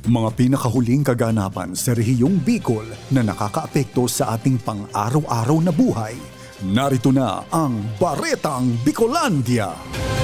Mga pinakahuling kaganapan sa rehiyong Bicol na nakakaapekto sa ating pang-araw-araw na buhay. Narito na ang Baretang Bicolandia.